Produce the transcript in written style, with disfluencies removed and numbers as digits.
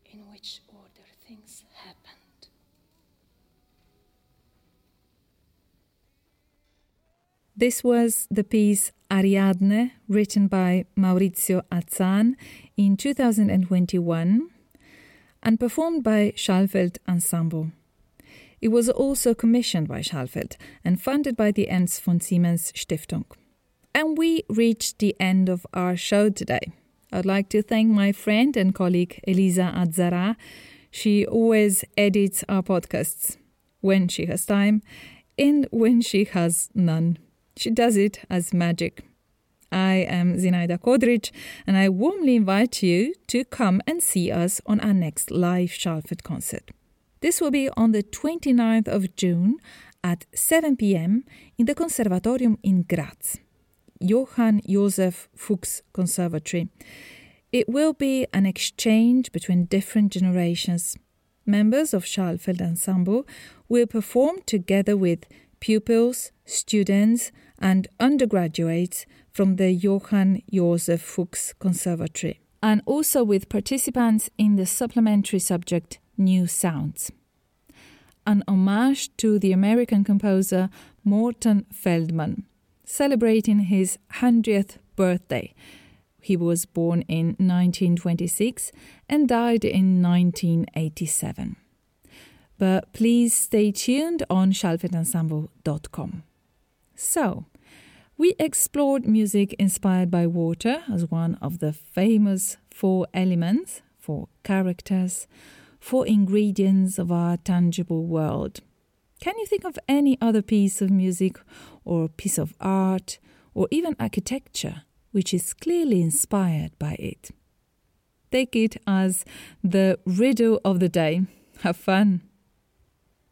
in which order things happened. This was the piece Ariadne, written by Maurizio Azzan in 2021 and performed by Schallfeld Ensemble. It was also commissioned by Schallfeld and funded by the Ernst von Siemens Stiftung. And we reached the end of our show today. I'd like to thank my friend and colleague Elisa Azzara. She always edits our podcasts when she has time and when she has none. She does it as magic. I am Zinaida Kodric, and I warmly invite you to come and see us on our next live Schallfeld concert. This will be on the 29th of June at 7 p.m. in the Conservatorium in Graz, Johann Joseph Fuchs Conservatory. It will be an exchange between different generations. Members of Schallfeld Ensemble will perform together with pupils, students, and undergraduates from the Johann Joseph Fuchs Conservatory, and also with participants in the supplementary subject New Sounds. An homage to the American composer Morton Feldman, celebrating his 100th birthday. He was born in 1926 and died in 1987. But please stay tuned on schallfeldensemble.com. So, we explored music inspired by water as one of the famous 4 elements, 4 characters, 4 ingredients of our tangible world. Can you think of any other piece of music or piece of art or even architecture which is clearly inspired by it? Take it as the riddle of the day. Have fun!